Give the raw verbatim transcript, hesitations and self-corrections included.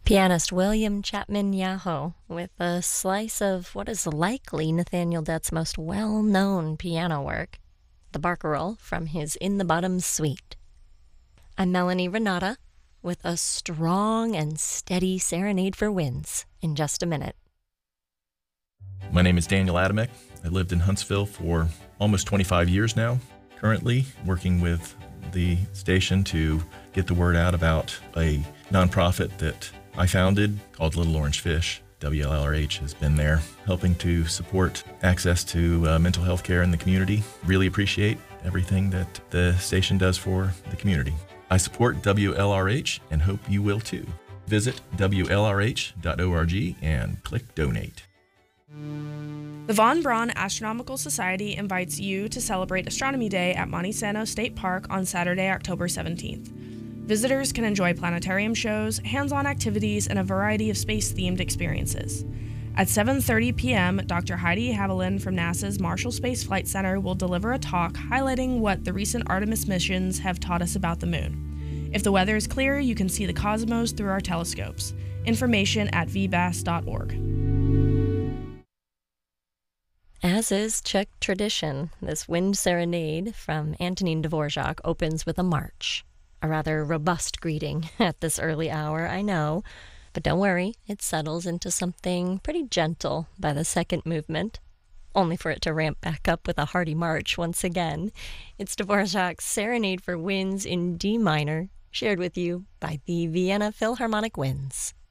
Pianist William Chapman Yaho with a slice of what is likely Nathaniel Dett's most well-known piano work, the Barcarolle from his In the Bottoms Suite. I'm Melanie Renata with a strong and steady serenade for winds in just a minute. My name is Daniel Adamek. I lived in Huntsville for almost twenty-five years now. Currently working with the station to get the word out about a nonprofit that I founded called Little Orange Fish. W L R H has been there helping to support access to uh, mental health care in the community. Really appreciate everything that the station does for the community. I support W L R H and hope you will too. Visit W L R H dot org and click donate. The Von Braun Astronomical Society invites you to celebrate Astronomy Day at Monte Sano State Park on Saturday, October seventeenth. Visitors can enjoy planetarium shows, hands-on activities, and a variety of space-themed experiences. At seven thirty p.m., Doctor Heidi Haviland from NASA's Marshall Space Flight Center will deliver a talk highlighting what the recent Artemis missions have taught us about the moon. If the weather is clear, you can see the cosmos through our telescopes. Information at v b a s dot org. As is Czech tradition, this wind serenade from Antonín Dvorak opens with a march. A rather robust greeting at this early hour, I know, but don't worry, it settles into something pretty gentle by the second movement, only for it to ramp back up with a hearty march once again. It's Dvorak's Serenade for Winds in D minor, shared with you by the Vienna Philharmonic Winds.